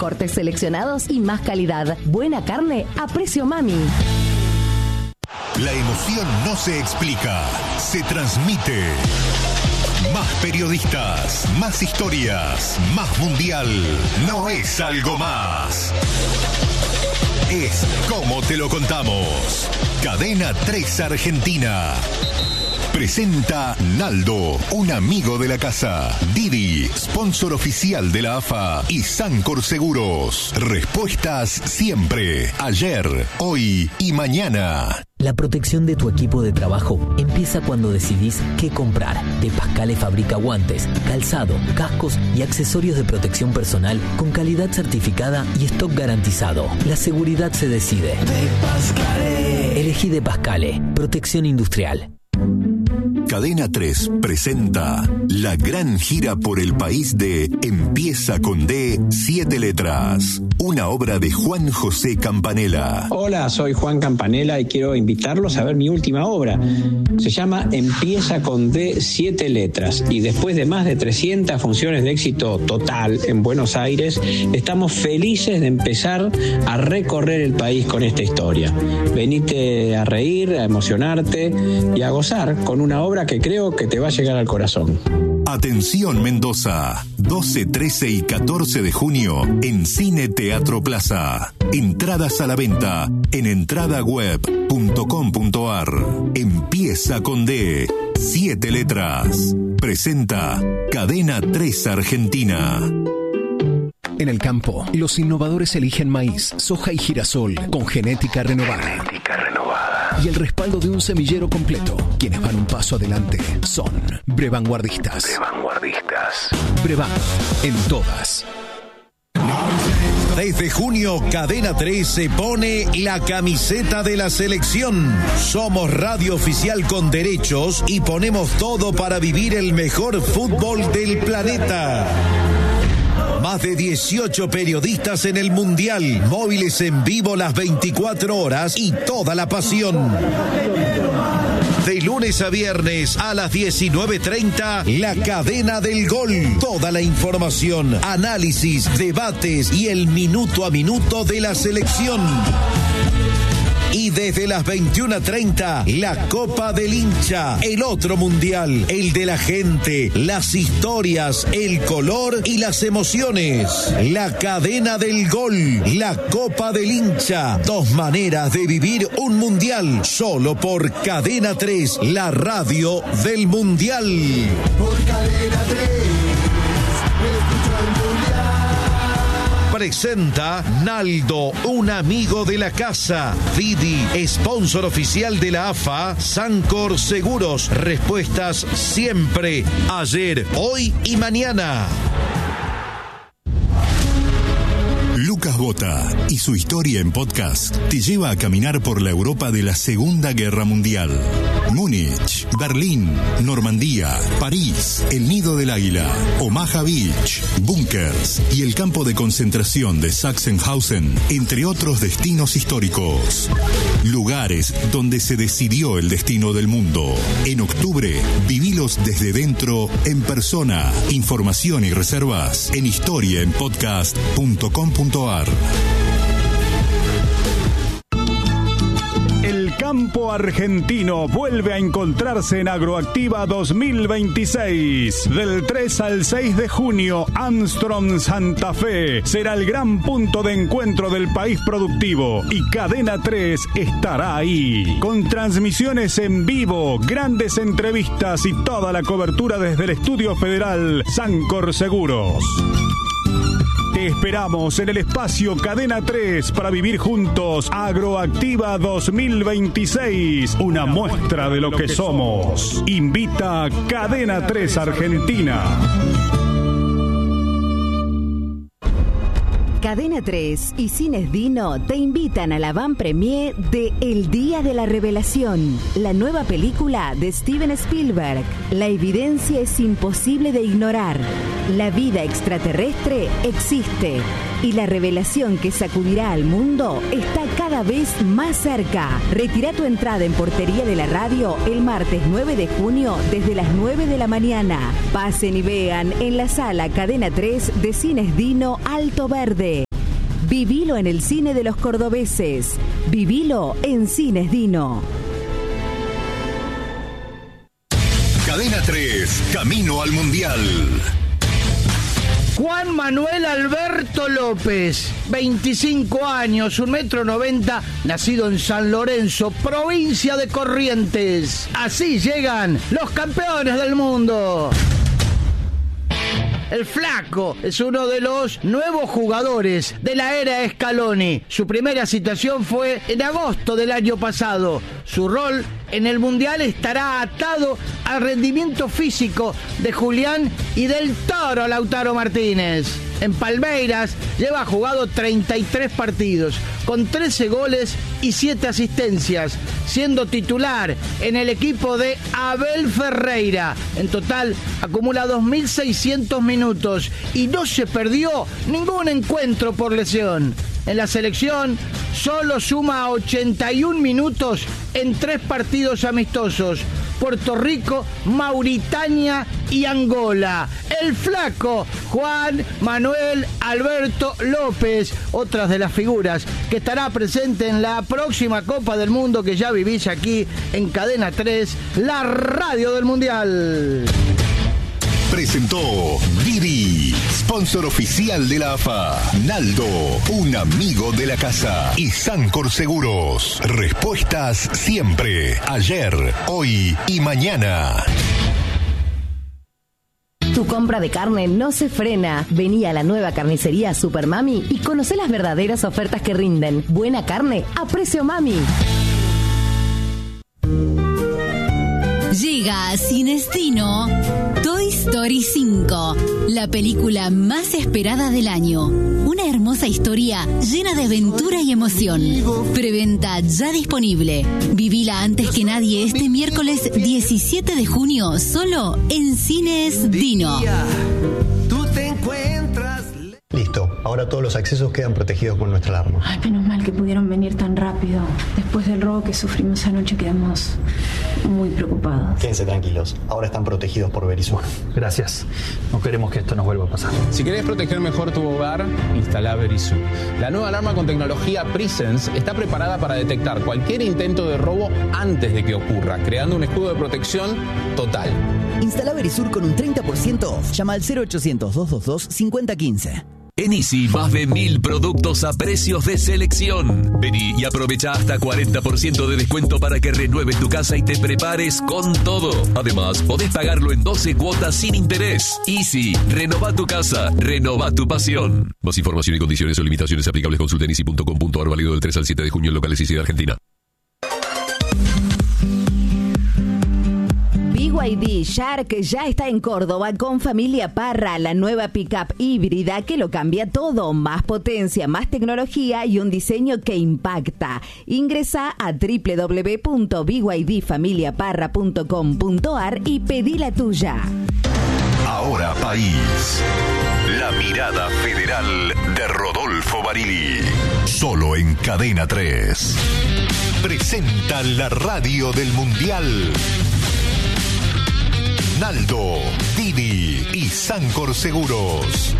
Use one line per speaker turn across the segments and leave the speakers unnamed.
cortes seleccionados y más calidad. Buena carne a precio mami.
La emoción no se explica, se transmite. Más periodistas, más historias, más mundial. No es algo más. Es como te lo contamos. Cadena 3 Argentina. Presenta Naldo, un amigo de la casa. Didi, sponsor oficial de la AFA. Y Sancor Seguros. Respuestas siempre. Ayer, hoy y mañana.
La protección de tu equipo de trabajo empieza cuando decidís qué comprar. De Pascale fabrica guantes, calzado, cascos y accesorios de protección personal con calidad certificada y stock garantizado. La seguridad se decide. De Pascale. Elegí De Pascale. Protección industrial.
Cadena 3 presenta la gran gira por el país de Empieza con D, 7 letras. Una obra de Juan José Campanella.
Hola, soy Juan Campanella y quiero invitarlos a ver mi última obra. Se llama Empieza con D, 7 letras. Y después de más de 300 funciones de éxito total en Buenos Aires, estamos felices de empezar a recorrer el país con esta historia. Venite a reír, a emocionarte y a gozar con una obra que creo que te va a llegar al corazón.
Atención Mendoza, 12, 13 y 14 de junio en Cine Teatro Plaza. Entradas a la venta en entradaweb.com.ar. Empieza con D, 7 letras. Presenta Cadena 3 Argentina.
En el campo, los innovadores eligen maíz, soja y girasol con genética renovada. Y el respaldo de un semillero completo. Quienes van un paso adelante son Brevanguardistas. Brevan, en todas.
Desde junio, Cadena 3 se pone la camiseta de la selección. Somos radio oficial con derechos y ponemos todo para vivir el mejor fútbol del planeta. Más de 18 periodistas en el Mundial, móviles en vivo las 24 horas y toda la pasión. De lunes a viernes a las 19:30, La Cadena del Gol. Toda la información, análisis, debates y el minuto a minuto de la selección. Y desde las 21:30, la Copa del Hincha, el otro mundial, el de la gente, las historias, el color y las emociones. La Cadena del Gol, la Copa del Hincha, 2 maneras de vivir un mundial, solo por Cadena 3, la radio del mundial.
Por Cadena 3, escucho el mundial.
Presenta Naldo, un amigo de la casa. Didi, sponsor oficial de la AFA. Sancor Seguros, respuestas siempre. Ayer, hoy y mañana.
Lucas Bota y su historia en podcast te lleva a caminar por la Europa de la Segunda Guerra Mundial. Múnich, Berlín, Normandía, París, el Nido del Águila, Omaha Beach, búnkers y el campo de concentración de Sachsenhausen, entre otros destinos históricos. Lugares donde se decidió el destino del mundo. En octubre, vivilos desde dentro en persona. Información y reservas en historiaenpodcast.com.ar.
El campo argentino vuelve a encontrarse en Agroactiva 2026. Del 3 al 6 de junio, Armstrong Santa Fe será el gran punto de encuentro del país productivo y Cadena 3 estará ahí. Con transmisiones en vivo, grandes entrevistas y toda la cobertura desde el Estudio Federal Sancor Seguros. Te esperamos en el espacio Cadena 3 para vivir juntos Agroactiva 2026, una muestra de lo que somos. Invita Cadena 3 Argentina.
Cadena 3 y Cines Dino te invitan a la van premier de El Día de la Revelación, la nueva película de Steven Spielberg. La evidencia es imposible de ignorar. La vida extraterrestre existe. y la revelación que sacudirá al mundo está cada vez más cerca. Retira tu entrada en Portería de la Radio el martes 9 de junio desde las 9 de la mañana. Pasen y vean en la sala Cadena 3 de Cines Dino Alto Verde. Vivilo en el cine de los cordobeses. Vivilo en Cines Dino.
Cadena 3, camino al Mundial.
Juan Manuel Alberto López, 25 años, 1,90 m, nacido en San Lorenzo, provincia de Corrientes. Así llegan los campeones del mundo. El Flaco es uno de los nuevos jugadores de la era Scaloni. Su primera citación fue en agosto del año pasado. Su rol en el Mundial estará atado al rendimiento físico de Julián y del Toro Lautaro Martínez. En Palmeiras lleva jugado 33 partidos, con 13 goles y 7 asistencias, siendo titular en el equipo de Abel Ferreira. En total acumula 2.600 minutos y no se perdió ningún encuentro por lesión. En la selección solo suma 81 minutos en 3 partidos amistosos: Puerto Rico, Mauritania y Angola. El Flaco, Juan Manuel Alberto López, otras de las figuras que estará presente en la próxima Copa del Mundo que ya vivís aquí en Cadena 3, la radio del Mundial.
Presentó Didi, sponsor oficial de la AFA. Naldo, un amigo de la casa. Y Sancor Seguros. Respuestas siempre. Ayer, hoy y mañana.
Tu compra de carne no se frena. Vení a la nueva carnicería Super Mami y conocé las verdaderas ofertas que rinden. Buena carne a precio mami.
Llega a Cines Dino Toy Story 5, la película más esperada del año. Una hermosa historia llena de aventura y emoción. Preventa ya disponible. Vivila antes que nadie este miércoles 17 de junio, solo en Cines Dino.
Tú te encuentras...
Listo, ahora todos los accesos quedan protegidos con nuestra alarma.
Ay, menos mal que pudieron venir tan rápido. Después del robo que sufrimos anoche quedamos muy preocupados.
Quédense tranquilos, ahora están protegidos por Verisur.
Gracias, no queremos que esto nos vuelva a pasar.
Si querés proteger mejor tu hogar, instala Verisur. La nueva alarma con tecnología Presence está preparada para detectar cualquier intento de robo antes de que ocurra, creando un escudo de protección total.
Instala Verisur con un 30% off. Llama al 0800-222-5015.
En Easy, más de 1.000 productos a precios de selección. Vení y aprovecha hasta 40% de descuento para que renueves tu casa y te prepares con todo. Además, podés pagarlo en 12 cuotas sin interés. Easy, renova tu casa, renova tu pasión. Más información y condiciones o limitaciones aplicables consulta en easy.com.ar, válido del 3 al 7 de junio en locales Easy de Argentina.
BYD Shark ya está en Córdoba con Familia Parra, la nueva pickup híbrida que lo cambia todo. Más potencia, más tecnología y un diseño que impacta. Ingresa a www.bydfamiliaparra.com.ar y pedí la tuya.
Ahora País. La mirada federal de Rodolfo Barili. Solo en Cadena 3. Presenta la radio del Mundial. Naldo, Didi y Sancor Seguros.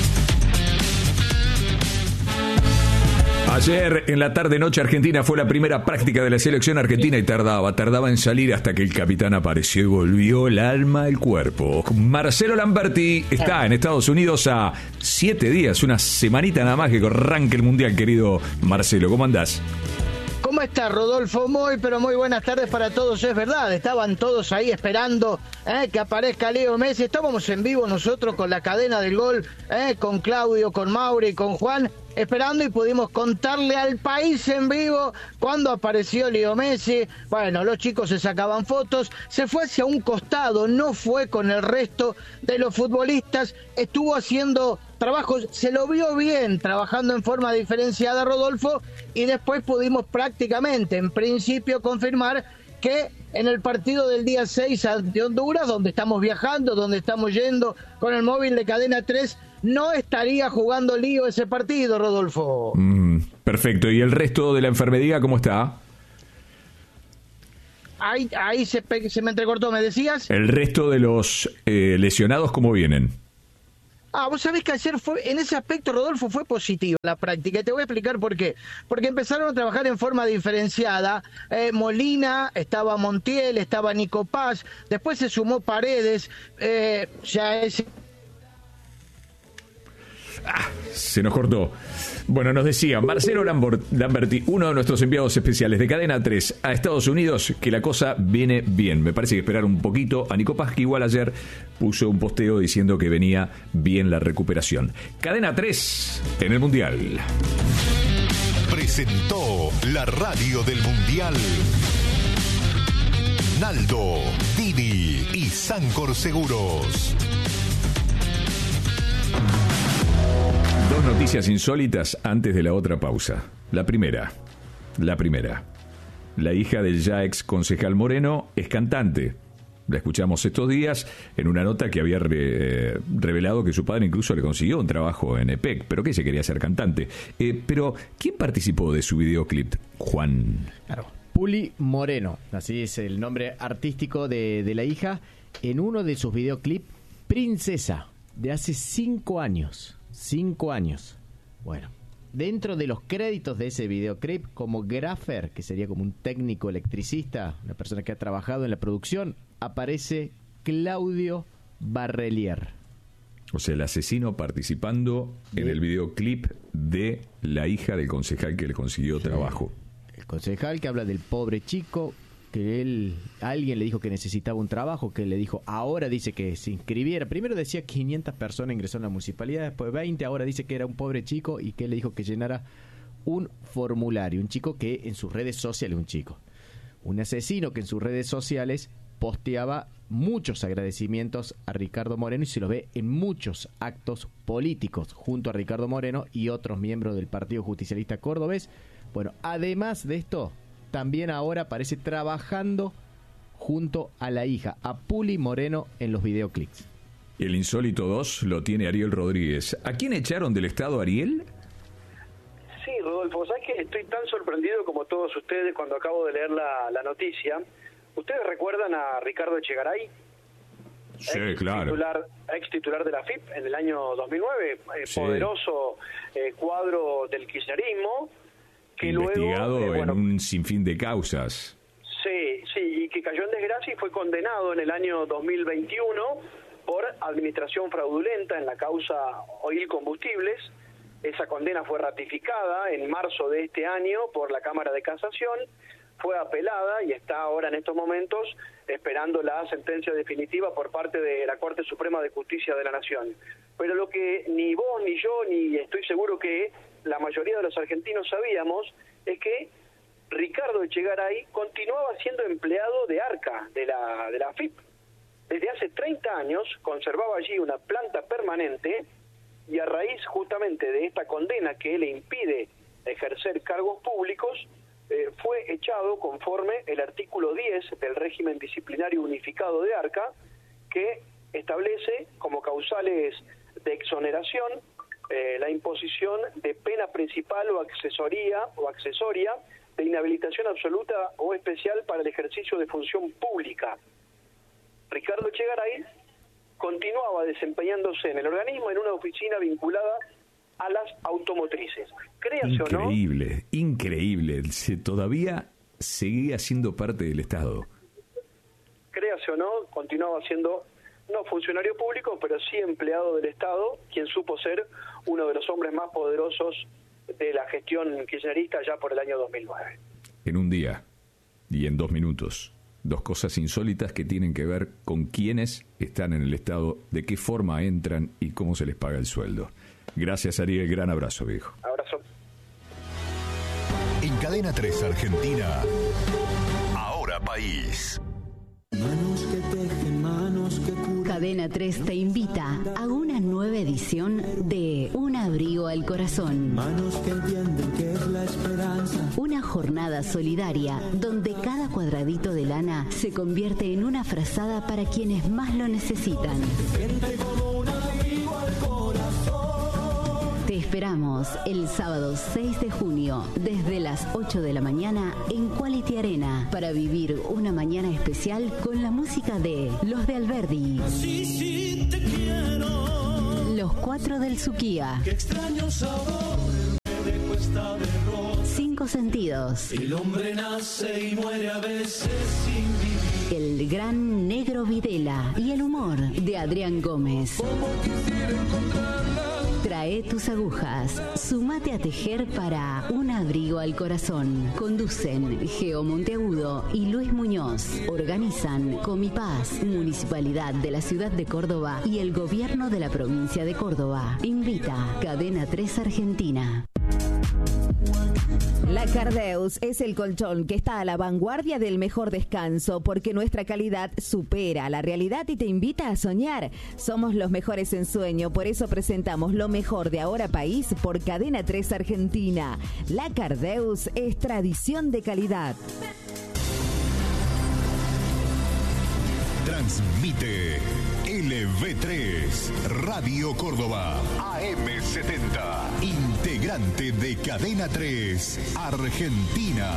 Ayer en la tarde-noche argentina fue la primera práctica de la selección argentina y tardaba en salir hasta que el capitán apareció y volvió el alma al cuerpo. Marcelo Lamberti está en Estados Unidos a 7 días, una semanita nada más que arranque el Mundial, querido Marcelo. ¿Cómo andás?
¿Cómo está, Rodolfo? Muy buenas tardes para todos. Es verdad, estaban todos ahí esperando que aparezca Leo Messi. Estábamos en vivo nosotros con la cadena del gol, con Claudio, con Mauri, con Juan, esperando, y pudimos contarle al país en vivo cuando apareció Leo Messi. Bueno, los chicos se sacaban fotos, se fue hacia un costado, no fue con el resto de los futbolistas, estuvo haciendo trabajos, se lo vio bien, trabajando en forma diferenciada, Rodolfo, y después pudimos prácticamente, en principio, confirmar que en el partido del día 6 ante Honduras, donde estamos viajando, donde estamos yendo con el móvil de Cadena 3, no estaría jugando Lío ese partido, Rodolfo.
Perfecto. ¿Y el resto de la enfermería cómo está?
Ahí se me entrecortó, ¿me decías?
¿El resto de los lesionados cómo vienen?
Vos sabés que ayer en ese aspecto, Rodolfo, fue positivo la práctica, y te voy a explicar por qué. Porque empezaron a trabajar en forma diferenciada. Molina, estaba Montiel, estaba Nico Paz, después se sumó Paredes,
Se nos cortó. Bueno, nos decía Marcelo Lamberti, uno de nuestros enviados especiales de Cadena 3 a Estados Unidos, que la cosa viene bien. Me parece que esperar un poquito a Nico Paz, que igual ayer puso un posteo diciendo que venía bien la recuperación. Cadena 3 en el Mundial.
Presentó la radio del Mundial Naldo, Dini y Sancor Seguros.
Dos noticias insólitas antes de la otra pausa. La primera. La hija del ya ex concejal Moreno es cantante. La escuchamos estos días en una nota que había revelado que su padre incluso le consiguió un trabajo en EPEC, pero que ella quería ser cantante. Pero, ¿quién participó de su videoclip? Juan.
Claro, Puli Moreno, así es el nombre artístico de la hija, en uno de sus videoclips, Princesa, de hace 5 años. 5 años. Bueno, dentro de los créditos de ese videoclip, como graffer, que sería como un técnico electricista, una persona que ha trabajado en la producción, aparece Claudio Barrelier.
O sea, el asesino participando en el videoclip de la hija del concejal que le consiguió trabajo.
El concejal que habla del pobre chico, que alguien le dijo que necesitaba un trabajo, que le dijo, ahora dice que se inscribiera. Primero decía 500 personas ingresaron a la municipalidad, después 20, ahora dice que era un pobre chico y que le dijo que llenara un formulario. Un chico que en sus redes sociales, un asesino que en sus redes sociales posteaba muchos agradecimientos a Ricardo Moreno, y se lo ve en muchos actos políticos junto a Ricardo Moreno y otros miembros del Partido Justicialista Cordobés. Bueno, además de esto, también ahora aparece trabajando junto a la hija, a Puli Moreno, en los videoclips.
El insólito 2 lo tiene Ariel Rodríguez. ¿A quién echaron del Estado, Ariel?
Sí, Rodolfo, ¿sabes que estoy tan sorprendido como todos ustedes cuando acabo de leer la noticia? ¿Ustedes recuerdan a Ricardo Echegaray?
Sí, claro.
Ex titular de la FIP en el año 2009, sí. Poderoso cuadro del kirchnerismo, que
investigado
luego,
en un sinfín de causas.
Sí, y que cayó en desgracia y fue condenado en el año 2021 por administración fraudulenta en la causa Oil Combustibles. Esa condena fue ratificada en marzo de este año por la Cámara de Casación, fue apelada y está ahora en estos momentos esperando la sentencia definitiva por parte de la Corte Suprema de Justicia de la Nación. Pero lo que ni vos, ni yo, ni estoy seguro que la mayoría de los argentinos sabíamos, es que Ricardo Echegaray continuaba siendo empleado de ARCA, de la FIP. Desde hace 30 años conservaba allí una planta permanente, y a raíz justamente de esta condena que le impide ejercer cargos públicos, fue echado conforme el artículo 10 del régimen disciplinario unificado de ARCA, que establece como causales de exoneración la imposición de pena principal o accesoria de inhabilitación absoluta o especial para el ejercicio de función pública. Ricardo Echegaray continuaba desempeñándose en el organismo en una oficina vinculada a las automotrices. Créase o no.
Increíble. Todavía seguía siendo parte del Estado.
Créase o no, continuaba siendo no funcionario público, pero sí empleado del Estado, quien supo ser uno de los hombres más poderosos de la gestión kirchnerista ya por el año 2009.
En un día y en 2 minutos, 2 cosas insólitas que tienen que ver con quiénes están en el Estado, de qué forma entran y cómo se les paga el sueldo. Gracias, Ariel. Gran abrazo, viejo.
Abrazo.
En Cadena 3 Argentina, Ahora País.
Manos que tejen, manos que curan.
Cadena 3 te invita a una nueva edición de Un abrigo al corazón.
Manos que entienden que es la esperanza.
Una jornada solidaria donde cada cuadradito de lana se convierte en una frazada para quienes más lo necesitan.
Gente como un abrigo al corazón.
esperamos el sábado 6 de junio desde las 8 de la mañana en Quality Arena para vivir una mañana especial con la música de Los de Alberdi.
Sí, te quiero.
Los 4 del Suquía.
Qué extraño sabor me dejó esta derrota.
5 sentidos.
El hombre nace y muere a veces sin vivir.
El gran Negro Videla y el humor de Adrián Gómez.
Como quisiera encontrarla.
Trae tus agujas, sumate a tejer para un abrigo al corazón. Conducen Geo Monteagudo y Luis Muñoz. Organizan Comipaz, Municipalidad de la Ciudad de Córdoba y el Gobierno de la Provincia de Córdoba. Invita Cadena 3 Argentina.
La Cardeus es el colchón que está a la vanguardia del mejor descanso porque nuestra calidad supera la realidad y te invita a soñar. Somos los mejores en sueño, por eso presentamos lo mejor de Ahora País por Cadena 3 Argentina. La Cardeus es tradición de calidad.
Transmite LV3 Radio Córdoba AM70, integrante de Cadena 3 Argentina.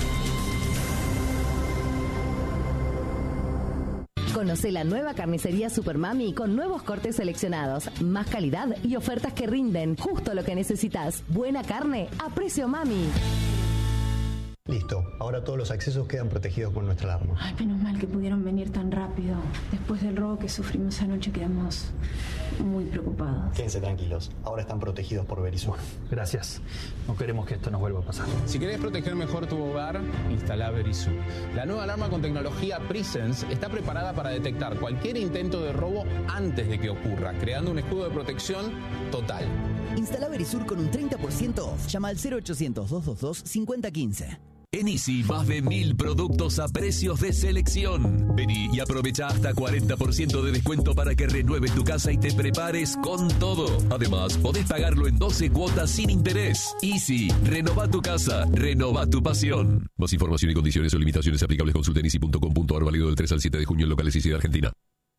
Conoce la nueva carnicería Supermami con nuevos cortes seleccionados, más calidad y ofertas que rinden justo lo que necesitas. Buena carne a precio mami.
Listo, ahora todos los accesos quedan protegidos con nuestra alarma.
Ay, menos mal que pudieron venir tan rápido. Después del robo que sufrimos anoche quedamos muy preocupados.
Quédense tranquilos, ahora están protegidos por Verisur.
Gracias. No queremos que esto nos vuelva a pasar.
Si querés proteger mejor tu hogar, instala Verisur. La nueva alarma con tecnología Presence está preparada para detectar cualquier intento de robo antes de que ocurra, creando un escudo de protección total.
Instala Verisur con un 30% off. Llama al 0800-222-5015.
En Easy, más de 1000 productos a precios de selección. Vení y aprovecha hasta 40% de descuento para que renueves tu casa y te prepares con todo. Además, podés pagarlo en 12 cuotas sin interés. Easy, renova tu casa, renova tu pasión. Más información y condiciones o limitaciones aplicables consulta en easy.com.ar, válido del 3 al 7 de junio en locales Easy de Argentina.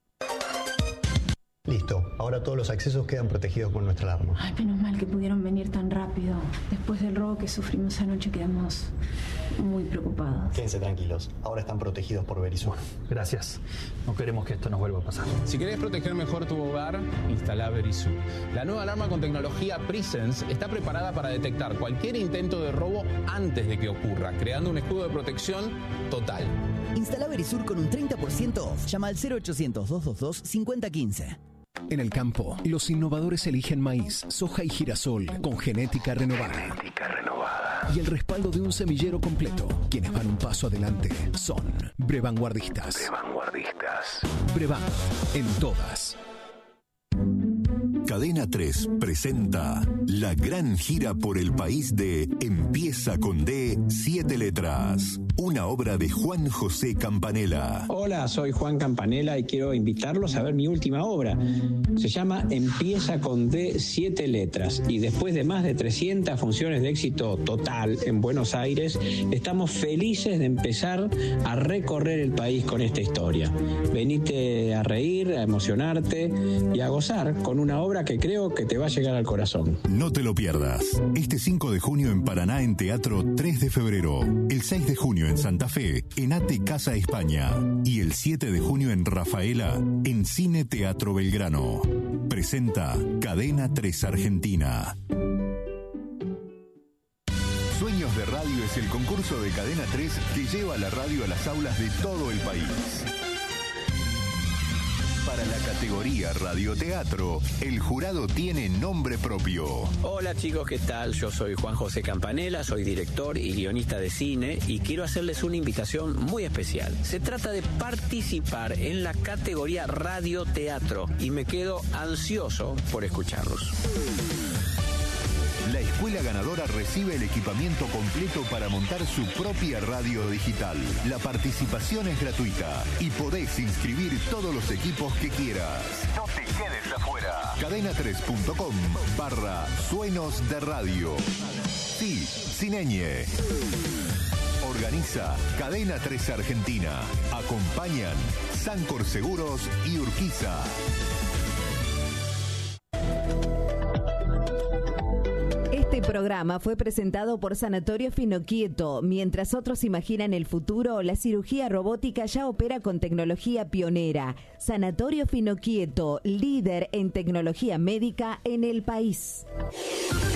Listo, ahora todos los accesos quedan protegidos con nuestra alarma.
Ay, menos mal que pudieron venir tan rápido. Después del robo que sufrimos anoche quedamos muy preocupados.
Quédense tranquilos, ahora están protegidos por Verisur.
Gracias. No queremos que esto nos vuelva a pasar.
Si querés proteger mejor tu hogar, instala Verisur. La nueva alarma con tecnología Presence está preparada para detectar cualquier intento de robo antes de que ocurra, creando un escudo de protección total.
Instala Verisur con un 30% off. Llama al 0800-222-5015.
En el campo, los innovadores eligen maíz, soja y girasol con genética renovada. Y el respaldo de un semillero completo. Quienes van un paso adelante son Brevanguardistas. Brevan, en todas.
Cadena 3 presenta la gran gira por el país de Empieza con D, 7 letras. Una obra de Juan José Campanella.
Hola, soy Juan Campanella y quiero invitarlos a ver mi última obra. Se llama Empieza con D, 7 letras. Y después de más de 300 funciones de éxito total en Buenos Aires, estamos felices de empezar a recorrer el país con esta historia. Venite a reír, a emocionarte y a gozar con una obra que creo que te va a llegar al corazón.
No te lo pierdas. Este 5 de junio en Paraná en Teatro 3 de febrero. El 6 de junio en Santa Fe en ATE Casa España. Y el 7 de junio en Rafaela en Cine Teatro Belgrano. Presenta Cadena 3 Argentina. Sueños de Radio es el concurso de Cadena 3 que lleva la radio a las aulas de todo el país. Para la categoría radioteatro, el jurado tiene nombre propio.
Hola chicos, ¿qué tal? Yo soy Juan José Campanella, soy director y guionista de cine y quiero hacerles una invitación muy especial. Se trata de participar en la categoría radioteatro y me quedo ansioso por escucharlos.
La escuela ganadora recibe el equipamiento completo para montar su propia radio digital. La participación es gratuita y podés inscribir todos los equipos que quieras. No te quedes afuera. cadena3.com/sueños de radio. Sí, sin ñ. Organiza Cadena 3 Argentina. Acompañan Sancor Seguros y Urquiza.
Este programa fue presentado por Sanatorio Finoquieto. Mientras otros imaginan el futuro, la cirugía robótica ya opera con tecnología pionera. Sanatorio Finoquieto, líder en tecnología médica en el país.